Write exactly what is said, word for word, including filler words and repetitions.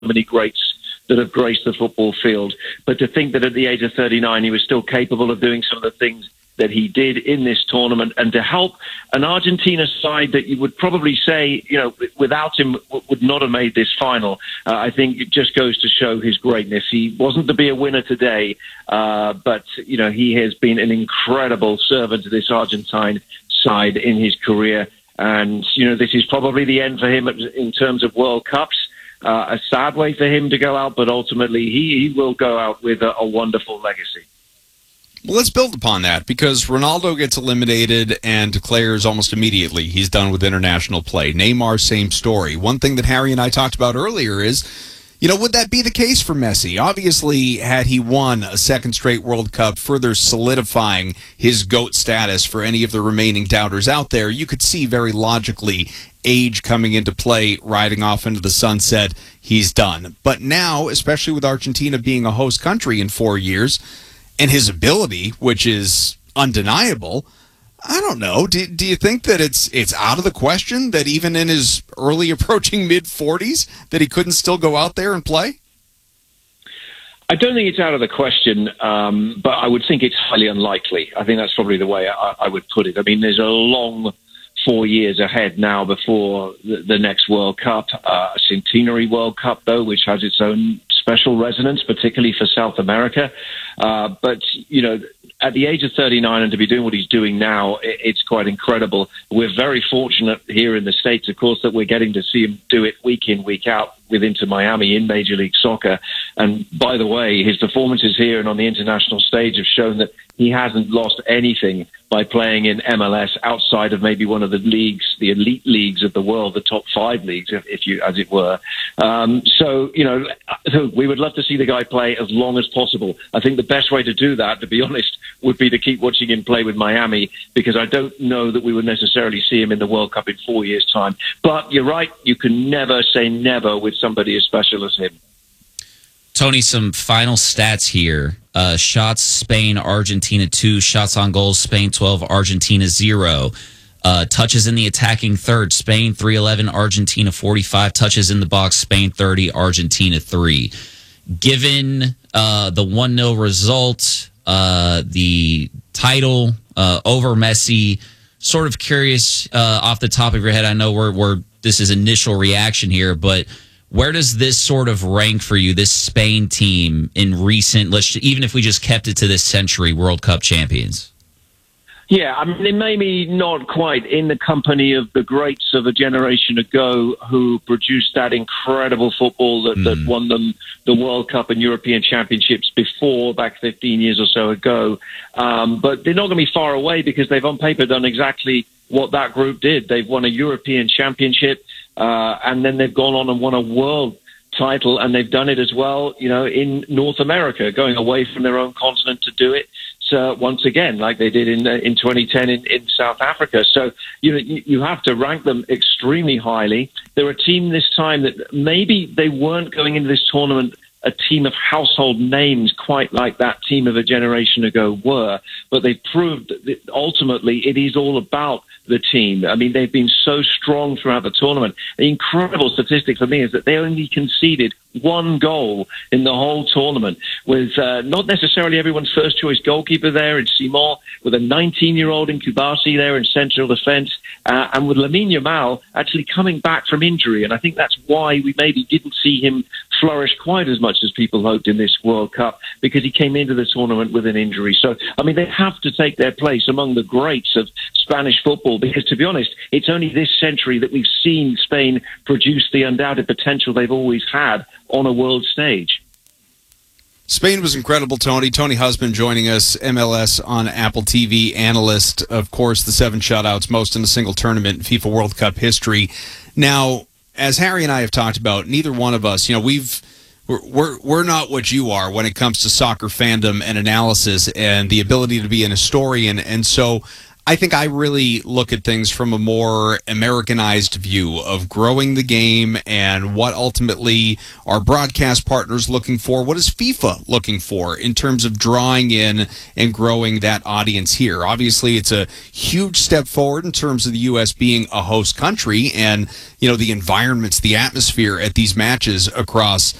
many greats that have graced the football field. But to think that at the age of thirty-nine, he was still capable of doing some of the things that he did in this tournament, and to help an Argentina side that you would probably say, you know, without him would not have made this final. Uh, I think it just goes to show his greatness. He wasn't to be a winner today, uh, but, you know, he has been an incredible servant to this Argentine side in his career. And, you know, this is probably the end for him in terms of World Cups. Uh, a sad way for him to go out, but ultimately he, he will go out with a, a wonderful legacy. Well, let's build upon that, because Ronaldo gets eliminated and declares almost immediately he's done with international play. Neymar, same story. One thing that Harry and I talked about earlier is, you know, would that be the case for Messi? Obviously, had he won a second straight World Cup, further solidifying his GOAT status for any of the remaining doubters out there, you could see very logically age coming into play, riding off into the sunset, he's done. But now, especially with Argentina being a host country in four years, and his ability, which is undeniable, I don't know. Do, do you think that it's it's out of the question that even in his early approaching mid-forties that he couldn't still go out there and play? I don't think it's out of the question, um, but I would think it's highly unlikely. I think that's probably the way I, I would put it. I mean, there's a long four years ahead now before the, the next World Cup, uh, a centenary World Cup, though, which has its own special resonance, particularly for South America. Uh, but, you know, at the age of thirty-nine and to be doing what he's doing now, it, it's quite incredible. We're very fortunate here in the States, of course, that we're getting to see him do it week in, week out with Inter Miami in Major League Soccer. And by the way, his performances here and on the international stage have shown that he hasn't lost anything by playing in M L S outside of maybe one of the leagues, the elite leagues of the world, the top five leagues, if, if you, as it were. Um, so, you know, we would love to see the guy play as long as possible. I think the best way to do that, to be honest, would be to keep watching him play with Miami, because I don't know that we would necessarily see him in the World Cup in four years' time. But you're right, you can never say never with somebody as special as him. Tony, some final stats here. Uh, shots, Spain, Argentina two. Shots on goals, Spain twelve, Argentina zero. Uh, touches in the attacking third, Spain three eleven, Argentina forty-five. Touches in the box, Spain thirty, Argentina three. Given uh, the one nil result, uh, the title uh, over Messi, sort of curious uh, off the top of your head, I know we're, we're this is initial reaction here, but where does this sort of rank for you, this Spain team in recent, let's even if we just kept it to this century, World Cup champions? Yeah, I mean, it may be not quite in the company of the greats of a generation ago who produced that incredible football that, mm. that won them the World Cup and European Championships before, back fifteen years or so ago. Um, but they're not going to be far away, because they've on paper done exactly what that group did. They've won a European Championship, uh, and then they've gone on and won a world title, and they've done it as well, you know, in North America, going away from their own continent to do it. Uh, once again, like they did in uh, in twenty ten in, in South Africa. So you know you, you have to rank them extremely highly. They're a team this time that maybe they weren't going into this tournament a team of household names quite like that team of a generation ago were, but they proved that ultimately it is all about the team. I mean, they've been so strong throughout the tournament. The incredible statistic for me is that they only conceded one goal in the whole tournament, with uh, not necessarily everyone's first choice goalkeeper there in Simon, with a nineteen-year-old in Kubasi there in central defence, uh, and with Lamine Yamal actually coming back from injury. And I think that's why we maybe didn't see him flourish quite as much as people hoped in this World Cup, because he came into the tournament with an injury. So, I mean, they have to take their place among the greats of Spanish football, because, to be honest, it's only this century that we've seen Spain produce the undoubted potential they've always had on a world stage. Spain was incredible, Tony. Tony Husband joining us, M L S on Apple T V analyst. Of course, the seven shutouts, most in a single tournament in FIFA World Cup history. Now, as Harry and I have talked about, neither one of us, you know, we've we're, we're we're not what you are when it comes to soccer fandom and analysis and the ability to be an historian. And so I think I really look at things from a more Americanized view of growing the game and what ultimately are broadcast partners looking for. What is FIFA looking for in terms of drawing in and growing that audience here? Obviously, it's a huge step forward in terms of the U S being a host country and, you know, the environments, the atmosphere at these matches across